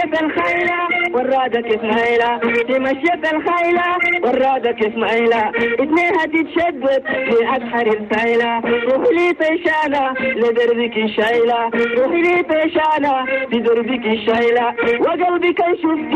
مشيت الخيلة ورادك اسماعيلة، في مشيت الخيلة ورادك اسماعيلة، اتنينها تتشدد في أبحر السايلة، روحي لي طيشانة لدربك الشايلة، روحي لي طيشانة لدربك الشايلة، وقلبك يشوف